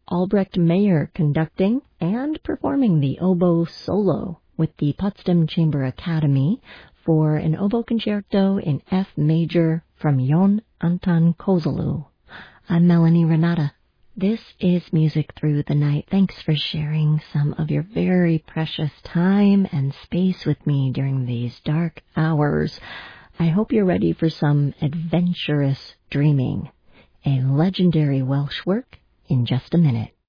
Albrecht Meyer conducting and performing the oboe solo with the Potsdam Chamber Academy for an oboe concerto in F major from Jon Anton Kozellu. I'm Melanie Renata. This is Music Through the Night. Thanks for sharing some of your very precious time and space with me during these dark hours. I hope you're ready for some adventurous dreaming. A legendary Welsh work in just a minute.